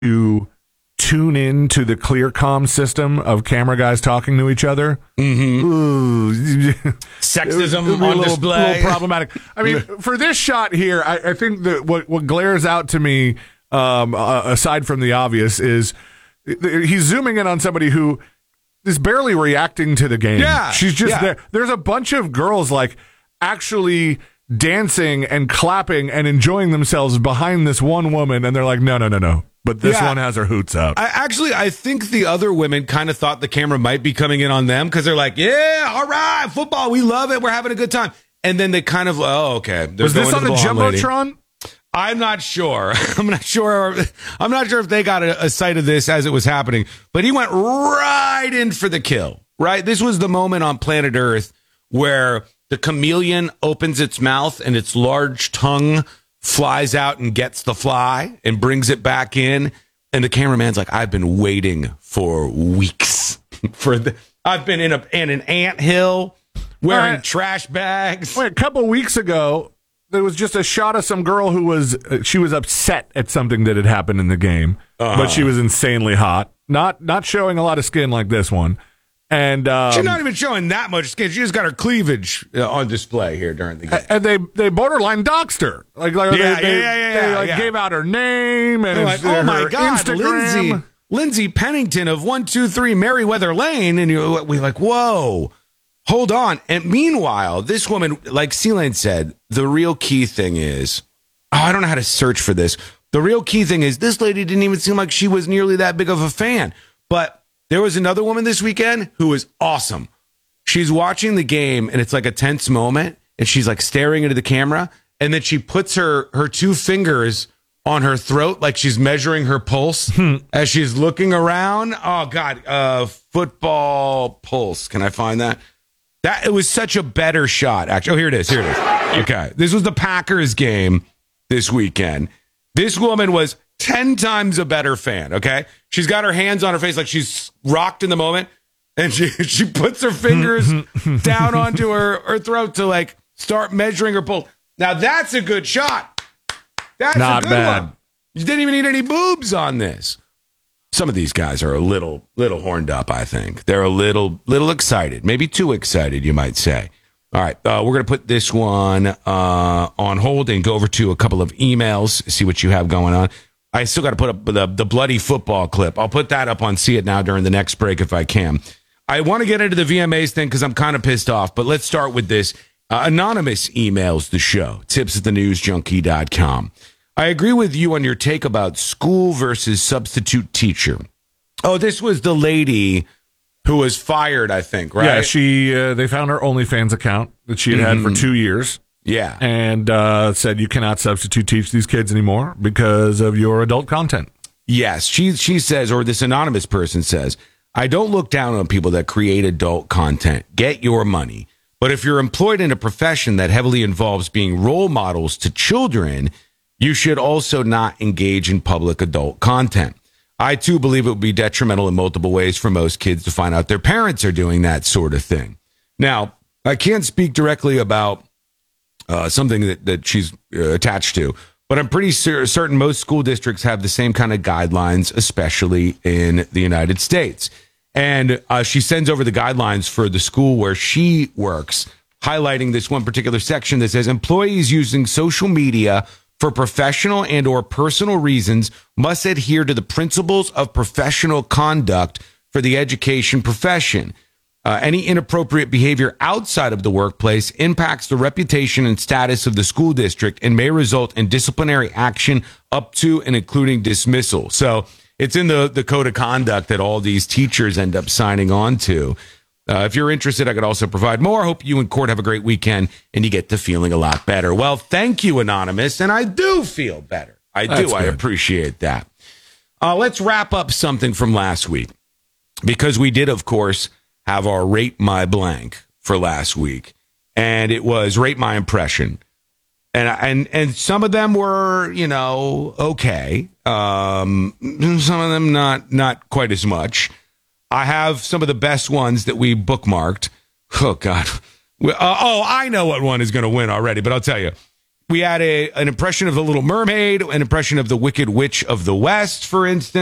to tune in to the ClearCom system of camera guys talking to each other. Ooh. Sexism on display. A little problematic. I mean, for this shot here, I think that what glares out to me, aside from the obvious, is he's zooming in on somebody who is barely reacting to the game. Yeah. She's just there. There's a bunch of girls like actually dancing and clapping and enjoying themselves behind this one woman, and they're like, no. But this one has her hoots out. I think the other women kind of thought the camera might be coming in on them because they're like, yeah, all right, football, we love it, we're having a good time. And then they kind of, oh, okay. Was this on the Jumbotron? I'm not sure. I'm not sure if they got a sight of this as it was happening. But he went right in for the kill, right? This was the moment on planet Earth where the chameleon opens its mouth and its large tongue flies out and gets the fly and brings it back in. And the cameraman's like, I've been waiting for weeks I've been in an anthill wearing trash bags. Wait, a couple weeks ago, there was just a shot of some girl who was upset at something that had happened in the game, but she was insanely hot. Not showing a lot of skin like this one. And she's not even showing that much skin. She just got her cleavage on display here during the game. And they borderline doxed her. They gave out her name and like, oh my God, Instagram. Lindsay Pennington of 123 Merriweather Lane. And we're like, whoa, hold on. And meanwhile, this woman, like C-Lane said, the real key thing is, I don't know how to search for this. The real key thing is this lady didn't even seem like she was nearly that big of a fan. But there was another woman this weekend who was awesome. She's watching the game, and it's like a tense moment, and she's like staring into the camera, and then she puts her two fingers on her throat like she's measuring her pulse as she's looking around. Oh, God. Football pulse. Can I find that? It was such a better shot, actually. Oh, here it is. Okay. This was the Packers game this weekend. This woman was 10 times a better fan, okay? She's got her hands on her face like she's rocked in the moment, and she puts her fingers down onto her throat to, like, start measuring her pulse. Now, that's a good shot. That's not a good bad one. You didn't even need any boobs on this. Some of these guys are a little horned up, I think. They're a little excited. Maybe too excited, you might say. All right, we're going to put this one on hold and go over to a couple of emails, see what you have going on. I still got to put up the bloody football clip. I'll put that up on See It Now during the next break if I can. I want to get into the VMAs thing because I'm kind of pissed off, but let's start with this. Anonymous emails the show, tips@thenewsjunkie.com. I agree with you on your take about school versus substitute teacher. Oh, this was the lady who was fired, I think, right? Yeah, they found her OnlyFans account that she had for 2 years. Yeah. And said you cannot substitute teach these kids anymore because of your adult content. Yes. She says, or this anonymous person says, I don't look down on people that create adult content. Get your money. But if you're employed in a profession that heavily involves being role models to children, you should also not engage in public adult content. I, too, believe it would be detrimental in multiple ways for most kids to find out their parents are doing that sort of thing. Now, I can't speak directly about something that she's attached to, but I'm pretty certain most school districts have the same kind of guidelines, especially in the United States. And she sends over the guidelines for the school where she works, highlighting this one particular section that says employees using social media for professional and or personal reasons must adhere to the principles of professional conduct for the education profession. Any inappropriate behavior outside of the workplace impacts the reputation and status of the school district and may result in disciplinary action up to and including dismissal. So it's in the code of conduct that all these teachers end up signing on to. If you're interested, I could also provide more. Hope you and Court have a great weekend and you get to feeling a lot better. Well, thank you, Anonymous. And I do feel better. I appreciate that. Let's wrap up something from last week, because we did, of course, have our Rate My Blank for last week. And it was Rate My Impression. And some of them were, okay. Some of them not quite as much. I have some of the best ones that we bookmarked. Oh, God. I know what one is going to win already, but I'll tell you. We had an impression of the Little Mermaid, an impression of the Wicked Witch of the West, for instance.